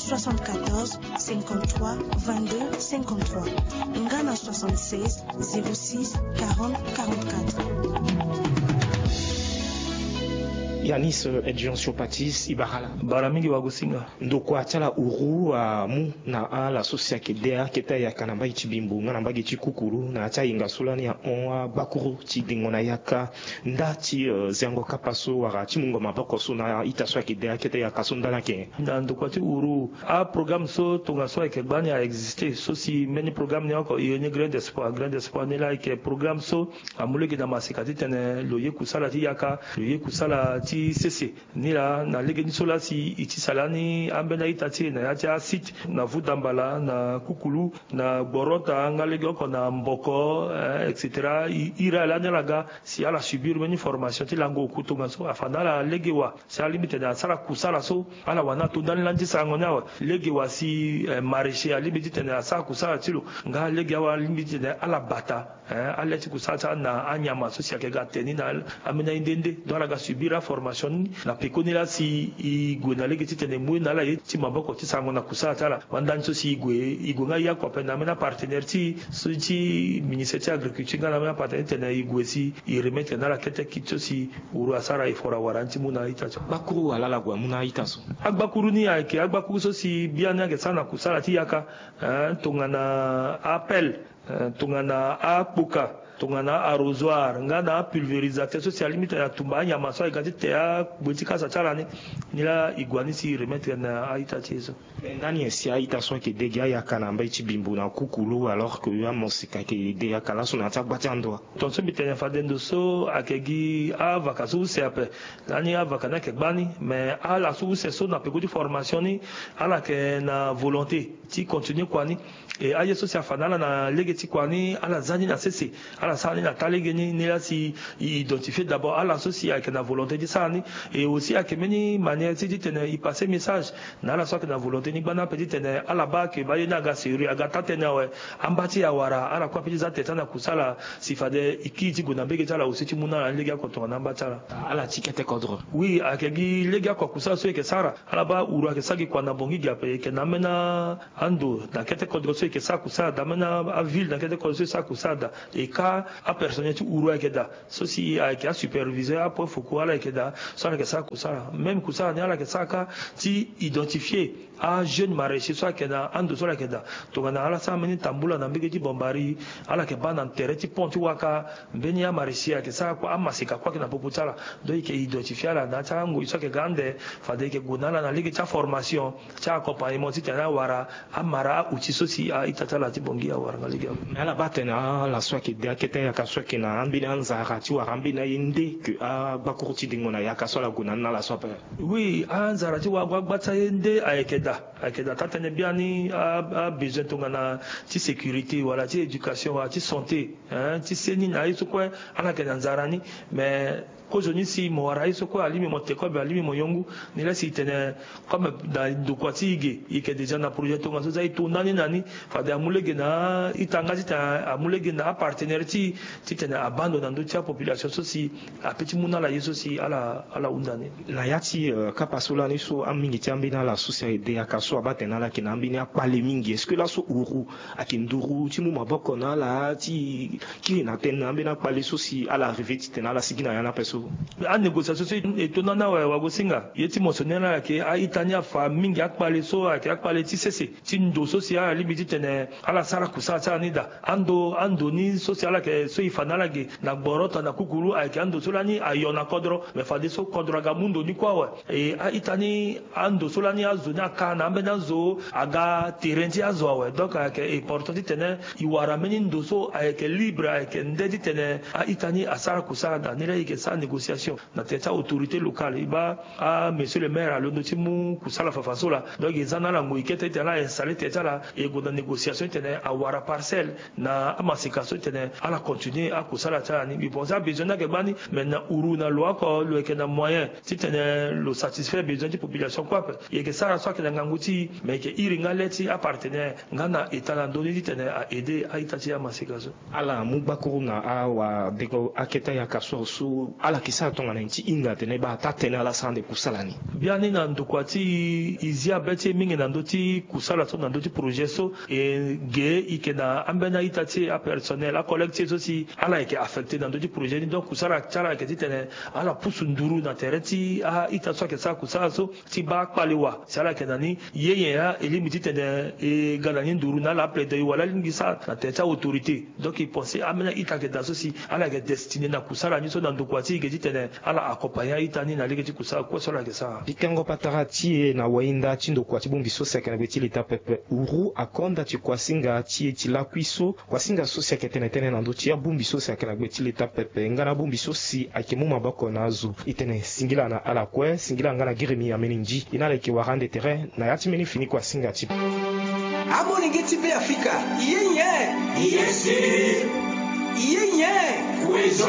74 53 22 53. Ngana 76 06 40 44. Yanis Edjon Siopatis Ibarala Baramingi Wagosinga ndoko atala uru mu na la sosia kedea keta ya kanamba ichibimbu ngana gichi kukuru na acha inga sulani ya onwa bakuru ti dingona yaka ndati zengo kapaso wara ti mungo maboko so na itaswa kedea keta ya kasunda na ke ndoko ti uru a programme so tonga so ke bani a exister so si many programme ne ko yene grand espoir ne la ke programme so amuleki na masikati tene loye kusala ti yaka loye kusala ti sese ni la na legeni sola si iti salani ambena itati na yacha site na vudambala na kukulu na borota ngalege ko na mboko etc. ira la nelaga si ala subir meni formation ti lango kutunga so afana la legewa si ala limite na sala kusala so ala wana to dan landi sangonya legewa si maraîcher ali limite na sala kusala tilo nga legewa limite na ala bata ala ti kusala na anyama so si akega teni na amena indende do ala ga subira formation na pekoni la si igwe na lege titene mwe na la ye ti maboko ti sango na kusala tala wandan so si igwe nga ya ko pena mena partenaire ti so ti ministère ti agriculture nga na mena partenaire tene igwe si i remettre na la kete kitso si uru asara ifora waranti muna itacho bakuru alala gwa muna itaso agbakuru ni ake agbakuru so si biana ke sana kusala ti yaka tongana appel tongana akpuka tongana arrosoir ngana pulvérisateur social limite ya tumba nyama so igati te ya botika sa chalani nila igwani si remettre na aita chezo ndani esi aita so ke dega ya kanamba ichi bimbu na kukulu alors que ya mosika ke de ya kala so na tabati ndo ton so bitene fadendo so akegi a vakasu se après nani a vakana ke bani mais a la sou se so na peko di formation ni ala ke na volonté ti continuer kwani et aye so se afana na legeti kwani ala zani na sese ala sani na talegeni ni la si identifier d'abord ala associé avec la volonté de sani et aussi avec many manière si tene y passer message na la so que na volonté ni bana petit tene ala ba ke ba yena ga seri aga tatena we ambati ya wara ala kwa petit za teta na kusala sifade ikiti gona bege tala aussi ti muna lega ko to na mbata ala tikete kodro oui akegi lega ko kusala so ke sara ala ba uru ke sagi kwa na bongi ga pe ke na mena ando na kete kodro so ke sa kusala da mena a ville na kete kodro so sa kusala et ka a personne tu uru akeda so si a superviseur a pour foko ala akeda so ala ke sa kusala même kusala ni ala ke saka ti identifier a jeune maraîcher so akeda ando so ala akeda to na ala sa meni tambula na mbege ti bombari ala ke bana terre ti ponti waka mbeni ya maraîcher ke sa ko amasika kwa na poputala do ke identifier ala na ta ngo so ke gande fade ke gunala na ligue ta formation ta accompagnement ti tana wara amara uti so si a itatala ti bongi ya wara ligue ala batena la so ke de kete ya kaso ke na ambina nzara ti wara ambina inde que a bakurti dingona ya kaso la gunana la so oui a nzara ti wa gbata inde akeda tatene biani a besoin tongana ti sécurité wala ti éducation wala ti santé ti seni na iso ko ana ke nzara ni mais kojoni si mo wara iso ko alimi mo te ko be alimi mo yongu ni la si tene comme da do kwati ige ike déjà na projet to ngaso zai to nani fa da mulege na itanga ta amulege na partenaire ti tene abandona ndo tia population so si a petit muna la yeso si ala undani la yati kapasula ni so amingi tiambi na la société ya kaso abatena la kinambi ni akpale mingi est-ce que la so uru akinduru ti mu maboko na la ti ki na tena ambi na akpale so si ala arrivé ti tena la sigina ya na peso a négociation so etonana wa gosinga yeti monsonera ke a itania fa mingi akpale so akpale ti sese ti ndo so si ala limiti tene ala sara kusa ta nida ando ni so si ala ke so ifanala ge na borota na kukuru ake ando so lani ayona kodro me fa de so kodro ga mundo ni kwa wa e a itani ando so lani azo na ka na mbena zo aga terenti azo wa donc ake important tene iwara meni ndo so ake libre ake ndedi tene a itani asara kusa da ni ke sa négociation na teta autorité locale iba a monsieur le maire alo notimu kusala fafasola donc ezana la ngoikete tela installer teta la e go na négociation tene a wara parcelle na amasikaso tene ala continuer a kusala ta ni bi bon ça besoin na ke bani maintenant uru na loi ko le ke na moyen si tene le satisfaire besoin de population quoi et que ça soit que na ngangu ti mais que iringa leti appartenait ngana etala ndoni ditene a aider a itati ya masikazo ala mubakuru na awa deko aketa ya kasosu ala kisa tonga na nti inga tene ba tatene ala sande kusalani biani na ndukwati izia beti mingi na ndoti kusala to na ndoti projet so e ge ikena ambena itati a personnel a collectif aussi ala eke affecté na ndoti projet ni donc kusala chara ke ditene ala pusu nduru na tereti a itatso ke sa kusala so ti ba kpaliwa sala ke nani yeye ya elimiti tene e galani nduru na la plaider wala lingisa na teta autorité donc il pensait amena itake da so si ala ke destiné na kusala ni so na ndukwati ke ditene ala accompagner itani na leke kusala ko sala ke sa bikango patarati na wainda chindo kwa chibumbi sosia kana betili ta pepe uru akonda chi kwasinga chi etila kwiso kwasinga sosia ketene tene na ndochi ya bumbi sosia kana betili ta pepe ngana bumbi sosi akemuma bako nazo itene singila na ala kwe singila ngana giremi ya meninji inale ki warande terrain na yati meni fini kwasinga chi amoni ngeti be Afrika yenye yesi yenye